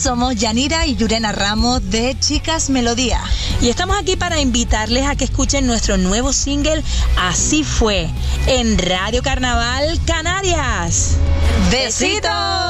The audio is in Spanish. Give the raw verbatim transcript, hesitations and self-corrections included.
somos Yanira y Yurena Ramos de Chicas Melodía. Y estamos aquí para invitarles a que escuchen nuestro nuevo single Así Fue en Radio Carnaval Canarias. ¡Besitos!